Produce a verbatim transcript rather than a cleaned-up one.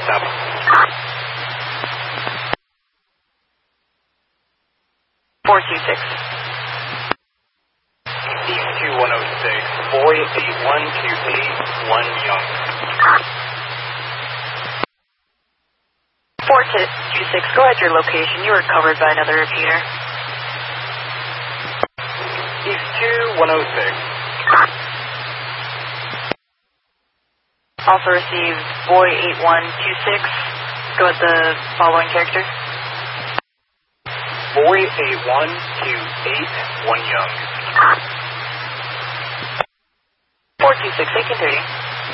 stop. four two six. East two one oh six, boy eight one two eight, one young. four two six, go ahead your location. You were covered by another repeater. East two one oh six. Also received boy eight one two six. Go with the following character. Boy eight one two eight, one young. four two six, eighteen thirty.